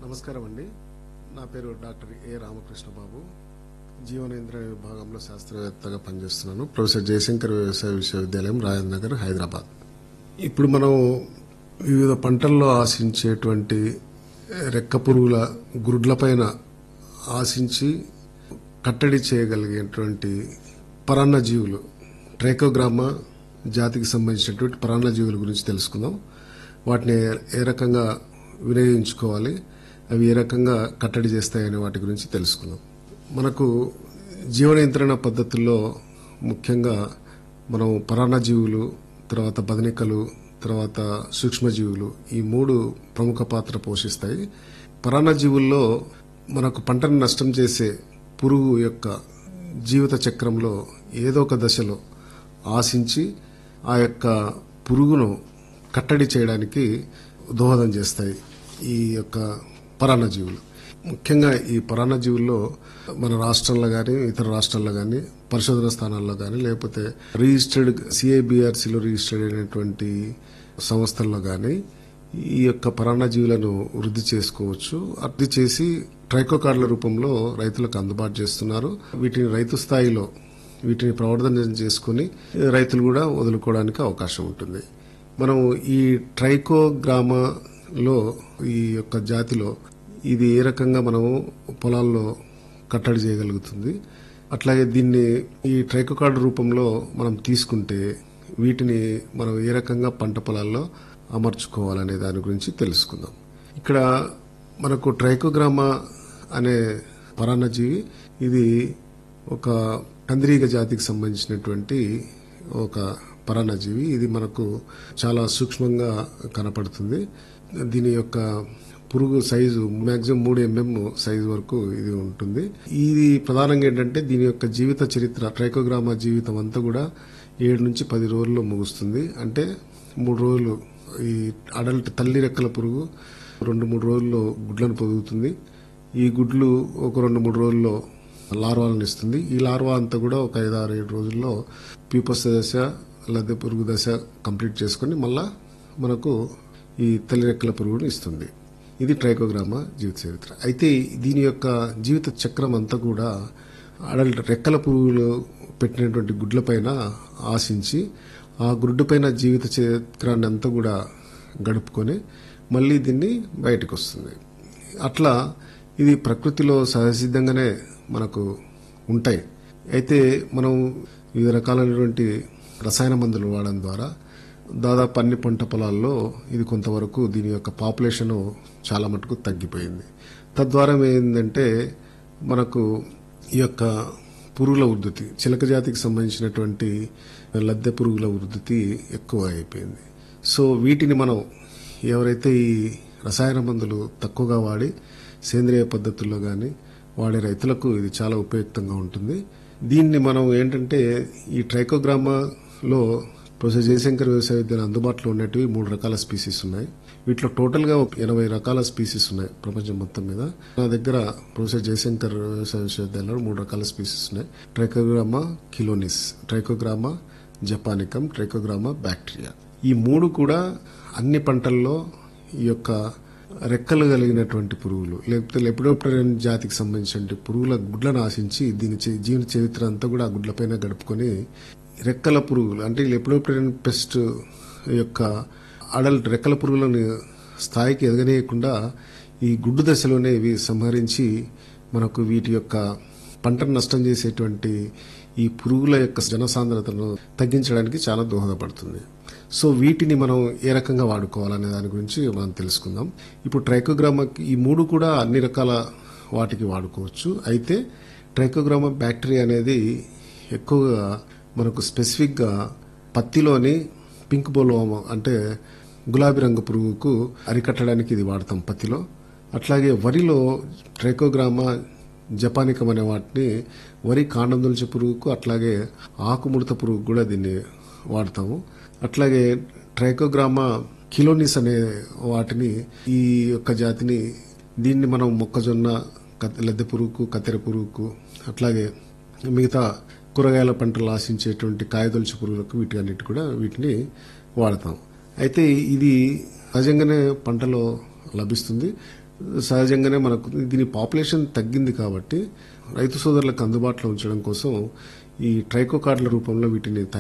నమస్కారం అండి. నా పేరు డాక్టర్ ఏ రామకృష్ణ బాబు. జీవనేంద్ర విభాగంలో శాస్త్రవేత్తగా పనిచేస్తున్నాను. ప్రొఫెసర్ జయశంకర్ వ్యవసాయ విశ్వవిద్యాలయం, రాజేంద్ర నగర్, హైదరాబాద్. ఇప్పుడు మనం వివిధ పంటల్లో ఆశించేటువంటి రెక్క పురుగుల గుడ్లపైన ఆశించి కట్టడి చేయగలిగేటువంటి పరాన్నజీవులు, ట్రైకోగ్రామా జాతికి సంబంధించినటువంటి పరాన్నజీవుల గురించి తెలుసుకుందాం. వాటిని ఏ రకంగా వినియోగించుకోవాలి, అవి ఏ రకంగా కట్టడి చేస్తాయనే వాటి గురించి తెలుసుకుందాం. మనకు జీవ నియంత్రణ పద్ధతుల్లో ముఖ్యంగా మనం పరాన్నజీవులు, తర్వాత బదనికలు, తర్వాత సూక్ష్మజీవులు, ఈ మూడు ప్రముఖ పాత్ర పోషిస్తాయి. పరాన్నజీవుల్లో మనకు పంటను నష్టం చేసే పురుగు యొక్క జీవిత చక్రంలో ఏదో ఒక దశలో ఆశించి ఆ యొక్క పురుగును కట్టడి చేయడానికి దోహదం చేస్తాయి ఈ యొక్క పరాన్నజీవులు. ముఖ్యంగా ఈ పరాన్నజీవుల్లో మన రాష్ట్రంలో కానీ ఇతర రాష్ట్రాల్లో కానీ పరిశోధన స్థానాల్లో కానీ లేకపోతే రిజిస్టర్డ్ సిఐబిఆర్సిలో రిజిస్టర్డ్ అయినటువంటి సంస్థల్లో కానీ ఈ యొక్క పరాన్నజీవులను వృద్ధి చేసుకోవచ్చు. వృద్ధి చేసి ట్రైకోకార్డుల రూపంలో రైతులకు అందుబాటు చేస్తున్నారు. వీటిని రైతు స్థాయిలో వీటిని ప్రవర్ధన చేసుకుని రైతులు కూడా వదులుకోవడానికి అవకాశం ఉంటుంది. మనం ఈ ట్రైకోగ్రామాలో ఈ యొక్క జాతిలో ఇది ఏ రకంగా మనము పొలాల్లో కట్టడి చేయగలుగుతుంది, అట్లాగే దీన్ని ఈ ట్రైకోకార్డు రూపంలో మనం తీసుకుంటే వీటిని మనం ఏ రకంగా పంట పొలాల్లో అమర్చుకోవాలనే దాని గురించి తెలుసుకుందాం. ఇక్కడ మనకు ట్రైకోగ్రామా అనే పరాన్నజీవి, ఇది ఒక కందిరీగ జాతికి సంబంధించినటువంటి ఒక పరాన్నజీవి. ఇది మనకు చాలా సూక్ష్మంగా కనపడుతుంది. దీని యొక్క పురుగు సైజు మాక్సిమం 3 mm సైజు వరకు ఇది ఉంటుంది. ఇది ప్రధానంగా ఏంటంటే దీని యొక్క జీవిత చరిత్ర, ట్రైకోగ్రామా జీవితం అంతా కూడా 7 నుంచి 10 రోజుల్లో ముగుస్తుంది. అంటే 3 రోజులు ఈ అడల్ట్ తల్లి రెక్కల పురుగు 2-3 రోజుల్లో గుడ్లను పొదుగుతుంది. ఈ గుడ్లు ఒక 2-3 రోజుల్లో లార్వాలను ఇస్తుంది. ఈ లార్వా అంతా కూడా ఒక 5-6-7 రోజుల్లో ప్యూపస్ దశ, లద్దె పురుగు దశ కంప్లీట్ చేసుకుని మళ్ళా మనకు ఈ తల్లి రెక్కల పురుగును ఇస్తుంది. ఇది ట్రైకోగ్రామా జీవిత చరిత్ర. అయితే దీని యొక్క జీవిత చక్రం అంతా కూడా అడల్ట్ రెక్కల పురుగులు పెట్టినటువంటి గుడ్లపైన ఆశించి ఆ గుడ్డుపైన జీవిత చక్రాన్ని అంతా కూడా గడుపుకొని మళ్ళీ దీన్ని బయటకు వస్తుంది. అట్లా ఇది ప్రకృతిలో సహజసిద్ధంగానే మనకు ఉంటాయి. అయితే మనం వివిధ రకాలైనటువంటి రసాయన మందులు వాడడం ద్వారా దాదాపు అన్ని పంట పొలాల్లో ఇది కొంతవరకు దీని యొక్క పాపులేషన్ చాలా మటుకు తగ్గిపోయింది. తద్వారా ఏంటంటే మనకు ఈ యొక్క పురుగుల ఉద్ధృతి, చిలక జాతికి సంబంధించినటువంటి లద్దె పురుగుల ఉద్ధృతి ఎక్కువ అయిపోయింది. సో వీటిని మనం ఎవరైతే ఈ రసాయన మందులు తక్కువగా వాడి సేంద్రియ పద్ధతుల్లో కానీ వాడే రైతులకు ఇది చాలా ఉపయుక్తంగా ఉంటుంది. దీన్ని మనం ఏంటంటే ఈ ట్రైకోగ్రామాలో ప్రొఫెసర్ జయశంకర్ వ్యవసాయ విద్యాలయం అందుబాటులో ఉన్నటివి 3 రకాల స్పీసీస్ ఉన్నాయి. వీటిలో టోటల్గా 80 రకాల స్పీసీస్ ఉన్నాయి ప్రపంచం మొత్తం మీద. నా దగ్గర ప్రొఫెసర్ జయశంకర్ వ్యవసాయ విశ్వవిద్యాలయంలో 3 రకాల స్పీసీస్ ఉన్నాయి. Trichogramma chilonis, Trichogramma japonicum, Trichogramma bacteria. ఈ 3 కూడా అన్ని పంటల్లో ఈ యొక్క రెక్కలు కలిగినటువంటి పురుగులు, లేకపోతే లెపిడోప్టెరన్ జాతికి సంబంధించిన పురుగుల గుడ్లను ఆశించి దీని జీవన చరిత్ర అంతా కూడా ఆ గుడ్లపైన గడుపుకొని రెక్కల పురుగులు అంటే లెపిడోప్టెరన్ పెస్ట్ యొక్క అడల్ట్ రెక్కల పురుగులను స్థాయికి ఎదగనీయకుండా ఈ గుడ్డు దశలోనే ఇవి సంహరించి మనకు వీటి యొక్క పంటను నష్టం చేసేటువంటి ఈ పురుగుల యొక్క జనసాంద్రతను తగ్గించడానికి చాలా దోహదపడుతుంది. సో వీటిని మనం ఏ రకంగా వాడుకోవాలనే దాని గురించి మనం తెలుసుకుందాం. ఇప్పుడు ట్రైకోగ్రామాకి ఈ 3 కూడా అన్ని రకాల వాటికి వాడుకోవచ్చు. అయితే ట్రైకోగ్రామా బ్యాక్టీరియా అనేది ఎక్కువగా మనకు స్పెసిఫిక్గా పత్తిలోని పింక్ బోల్వర్మ్ అంటే గులాబీ రంగు పురుగుకు అరికట్టడానికి ఇది వాడతాం పత్తిలో. అట్లాగే వరిలో ట్రైకోగ్రామా జపానికం అనే వాటిని వరి కాండం దొలిచే పురుగుకు, అట్లాగే ఆకుముడత పురుగు కూడా దీన్ని వాడతాము. అట్లాగే ట్రైకోగ్రామా కిలోనిస్ అనే వాటిని ఈ యొక్క జాతిని దీన్ని మనం మొక్కజొన్న, లద్దె పురుగుకు, కత్తెర పురుగుకు, అట్లాగే మిగతా కూరగాయల పంటలు ఆశించేటువంటి కాయదొలుచు పురుగులకు వీటన్నిటి కూడా వీటిని వాడతాం. అయితే ఇది సహజంగానే పంటలో లభిస్తుంది. సహజంగానే మనకు దీని పాపులేషన్ తగ్గింది కాబట్టి రైతు సోదరులకు అందుబాటులో ఉంచడం కోసం ఈ ట్రైకోకార్డుల రూపంలో వీటిని